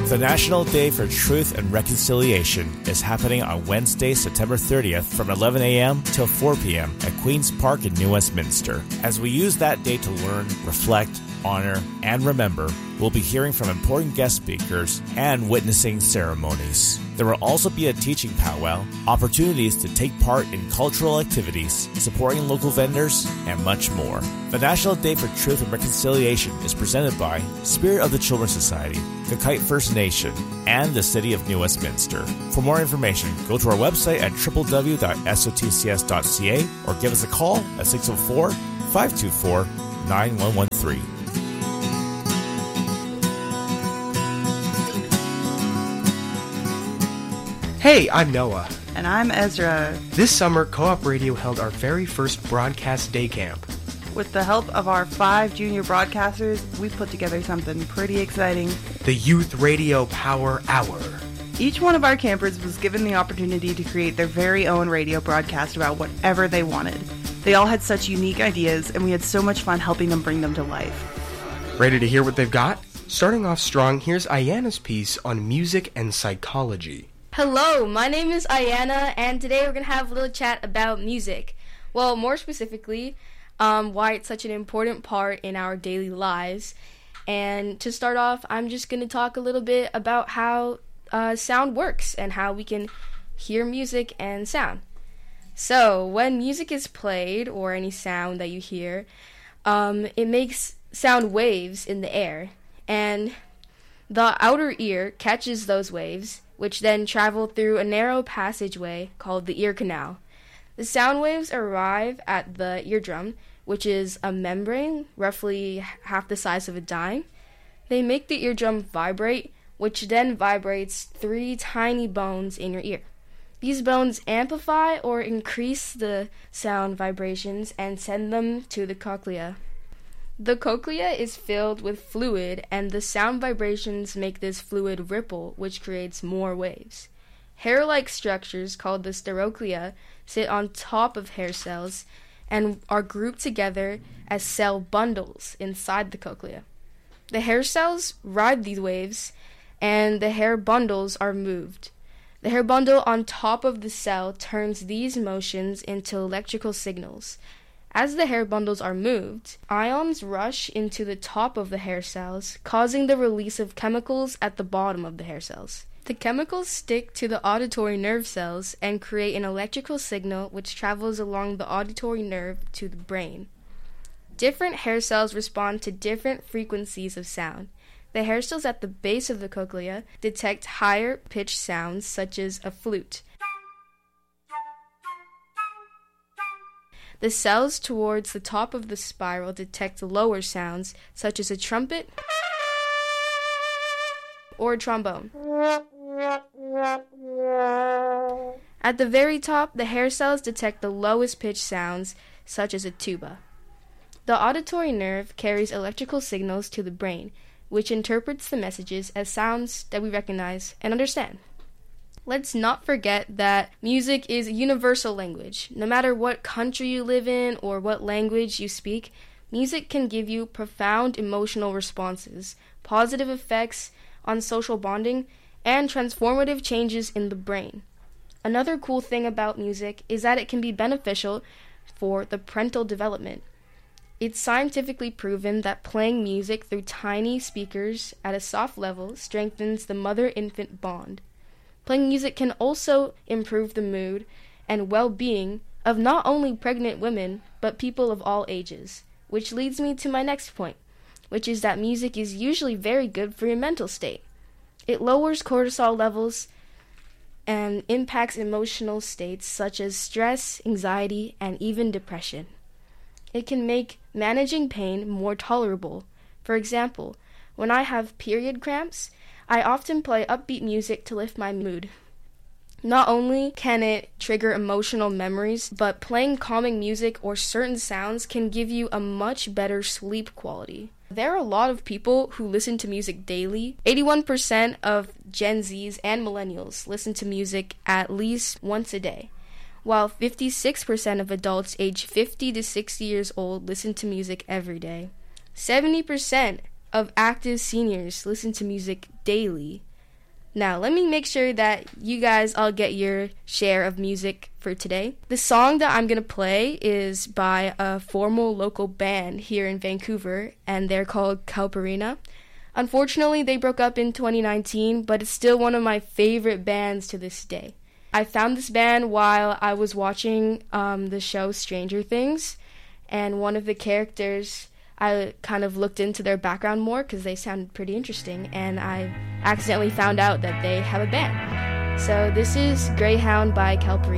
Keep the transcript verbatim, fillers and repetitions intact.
The National Day for Truth and Reconciliation is happening on Wednesday, September thirtieth from eleven a.m. till four p.m. at Queen's Park in New Westminster. As we use that day to learn, reflect, honor, and remember, we'll be hearing from important guest speakers and witnessing ceremonies. There will also be a teaching powwow, opportunities to take part in cultural activities, supporting local vendors, and much more. The National Day for Truth and Reconciliation is presented by Spirit of the Children's Society, Kakite First Nation, and the City of New Westminster. For more information, go to our website at w w w dot s o t c s dot c a or give us a call at six oh four, five two four, nine one one three. Hey, I'm Noah. And I'm Ezra. This summer, Co-op Radio held our very first broadcast day camp. With the help of our five junior broadcasters, we put together something pretty exciting. The Youth Radio Power Hour. Each one of our campers was given the opportunity to create their very own radio broadcast about whatever they wanted. They all had such unique ideas, and we had so much fun helping them bring them to life. Ready to hear what they've got? Starting off strong, here's Ayana's piece on music and psychology. Hello, my name is Ayana, and today we're going to have a little chat about music. Well, more specifically, um, why it's such an important part in our daily lives. And to start off, I'm just going to talk a little bit about how uh, sound works and how we can hear music and sound. So, when music is played, or any sound that you hear, um, it makes sound waves in the air, and the outer ear catches those waves, which then travel through a narrow passageway called the ear canal. The sound waves arrive at the eardrum, which is a membrane roughly half the size of a dime. They make the eardrum vibrate, which then vibrates three tiny bones in your ear. These bones amplify or increase the sound vibrations and send them to the cochlea. The cochlea is filled with fluid, and the sound vibrations make this fluid ripple, which creates more waves. Hair-like structures called the steroclea sit on top of hair cells and are grouped together as cell bundles inside the cochlea. The hair cells ride these waves, and the hair bundles are moved. The hair bundle on top of the cell turns these motions into electrical signals. As the hair bundles are moved, ions rush into the top of the hair cells, causing the release of chemicals at the bottom of the hair cells. The chemicals stick to the auditory nerve cells and create an electrical signal which travels along the auditory nerve to the brain. Different hair cells respond to different frequencies of sound. The hair cells at the base of the cochlea detect higher pitched sounds such as a flute. The cells towards the top of the spiral detect lower sounds, such as a trumpet or a trombone. At the very top, the hair cells detect the lowest pitched sounds, such as a tuba. The auditory nerve carries electrical signals to the brain, which interprets the messages as sounds that we recognize and understand. Let's not forget that music is a universal language. No matter what country you live in or what language you speak, music can give you profound emotional responses, positive effects on social bonding, and transformative changes in the brain. Another cool thing about music is that it can be beneficial for the parental development. It's scientifically proven that playing music through tiny speakers at a soft level strengthens the mother-infant bond. Playing music can also improve the mood and well-being of not only pregnant women, but people of all ages. Which leads me to my next point, which is that music is usually very good for your mental state. It lowers cortisol levels and impacts emotional states such as stress, anxiety, and even depression. It can make managing pain more tolerable. For example, when I have period cramps, I often play upbeat music to lift my mood. Not only can it trigger emotional memories, but playing calming music or certain sounds can give you a much better sleep quality. There are a lot of people who listen to music daily. eighty-one percent of Gen Zs and millennials listen to music at least once a day, while fifty-six percent of adults aged fifty to sixty years old listen to music every day. seventy percent of active seniors listen to music daily, Now, let me make sure that you guys all get your share of music for today. The song that I'm going to play is by a formal local band here in Vancouver, and they're called Calparina. Unfortunately, they broke up in twenty nineteen, but it's still one of my favorite bands to this day. I found this band while I was watching um, the show Stranger Things, and one of the characters, I kind of looked into their background more because they sounded pretty interesting, and I accidentally found out that they have a band. So this is Greyhound by Calparina.